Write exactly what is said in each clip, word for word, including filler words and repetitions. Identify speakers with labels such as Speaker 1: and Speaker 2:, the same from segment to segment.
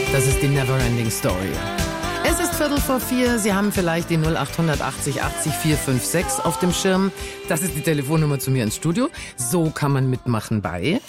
Speaker 1: Das ist die Neverending Story. Es ist Viertel vor vier. Sie haben vielleicht die null acht achtzig achtzig vier fünf sechs auf dem Schirm. Das ist die Telefonnummer zu mir ins Studio. So kann man mitmachen bei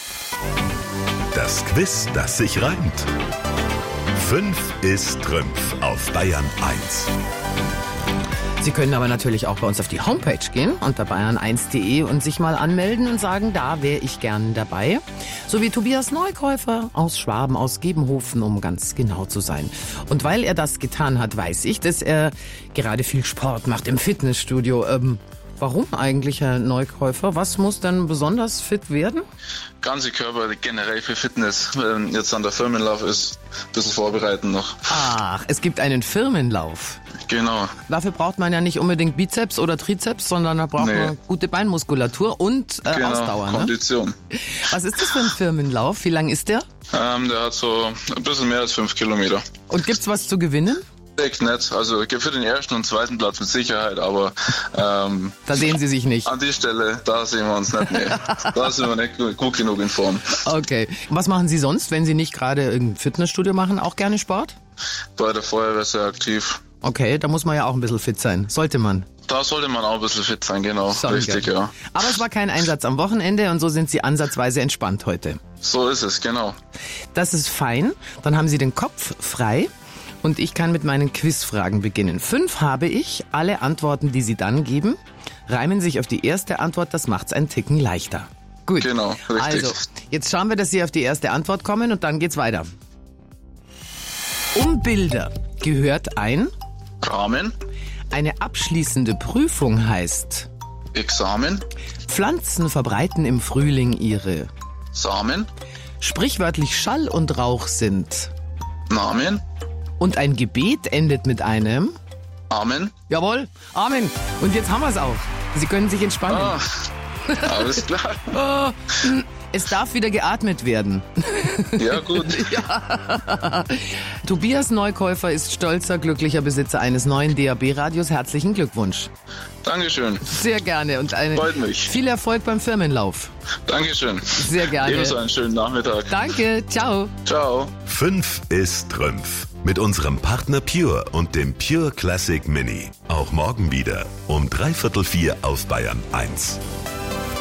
Speaker 2: Das Quiz, das sich reimt. Fünf ist Trümpf auf Bayern eins.
Speaker 1: Sie können aber natürlich auch bei uns auf die Homepage gehen, unter bayern eins punkt de und sich mal anmelden und sagen, da wäre ich gern dabei. So wie Tobias Neukäufer aus Schwaben, aus Gebenhofen, um ganz genau zu sein. Und weil er das getan hat, weiß ich, dass er gerade viel Sport macht im Fitnessstudio. Ähm, warum eigentlich, Herr Neukäufer? Was muss denn besonders fit werden?
Speaker 3: Ganze Körper generell für Fitness. Wenn jetzt an der Firmenlauf ist, ein bisschen vorbereiten noch.
Speaker 1: Ach, es gibt einen Firmenlauf.
Speaker 3: Genau.
Speaker 1: Dafür braucht man ja nicht unbedingt Bizeps oder Trizeps, sondern da braucht nee. man gute Beinmuskulatur und äh,
Speaker 3: genau,
Speaker 1: Ausdauer.
Speaker 3: Kondition.
Speaker 1: Ne? Was ist das für ein Firmenlauf? Wie lang ist der?
Speaker 3: Ähm, der hat so ein bisschen mehr als fünf Kilometer.
Speaker 1: Und gibt's was zu gewinnen?
Speaker 3: Echt nett. Also für den ersten und zweiten Platz mit Sicherheit, aber ähm,
Speaker 1: da sehen Sie sich nicht.
Speaker 3: An die Stelle, da sehen wir uns nicht. Nee. Da sind wir nicht gut, gut genug in Form.
Speaker 1: Okay. Was machen Sie sonst, wenn Sie nicht gerade irgendein Fitnessstudio machen? Auch gerne Sport?
Speaker 3: Bei der Feuerwehr sehr aktiv.
Speaker 1: Okay, da muss man ja auch ein bisschen fit sein. Sollte man.
Speaker 3: Da sollte man auch ein bisschen fit sein, genau.
Speaker 1: Sorry,
Speaker 3: richtig,
Speaker 1: gerne.
Speaker 3: ja.
Speaker 1: Aber es war kein Einsatz am Wochenende und so sind Sie ansatzweise entspannt heute.
Speaker 3: So ist es, genau.
Speaker 1: Das ist fein. Dann haben Sie den Kopf frei. Und ich kann mit meinen Quizfragen beginnen. Fünf habe ich. Alle Antworten, die Sie dann geben, reimen sich auf die erste Antwort. Das macht's einen Ticken leichter. Gut.
Speaker 3: Genau, richtig.
Speaker 1: Also, jetzt schauen wir, dass Sie auf die erste Antwort kommen und dann geht's weiter. Um Bilder gehört ein
Speaker 3: Rahmen.
Speaker 1: Eine abschließende Prüfung heißt
Speaker 3: Examen.
Speaker 1: Pflanzen verbreiten im Frühling ihre
Speaker 3: Samen.
Speaker 1: Sprichwörtlich Schall und Rauch sind
Speaker 3: Namen.
Speaker 1: Und ein Gebet endet mit einem
Speaker 3: Amen.
Speaker 1: Jawohl, Amen. Und jetzt haben wir es auch. Sie können sich entspannen.
Speaker 3: Ah, alles klar.
Speaker 1: Oh, es darf wieder geatmet werden.
Speaker 3: Ja, gut.
Speaker 1: Ja. Tobias Neukäufer ist stolzer, glücklicher Besitzer eines neuen D A B-Radios. Herzlichen Glückwunsch.
Speaker 3: Dankeschön.
Speaker 1: Sehr gerne. Und eine
Speaker 3: Freut mich.
Speaker 1: Viel Erfolg beim Firmenlauf.
Speaker 3: Dankeschön.
Speaker 1: Sehr gerne.
Speaker 3: Ebenso einen schönen Nachmittag.
Speaker 1: Danke. Ciao.
Speaker 3: Ciao.
Speaker 2: Fünf ist Trümpf. Mit unserem Partner Pure und dem Pure Classic Mini. Auch morgen wieder um dreiviertel vier auf Bayern eins.